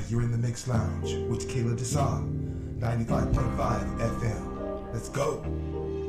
You're in the Mix Lounge with Kayla Desai, 95.5 FM. Let's go.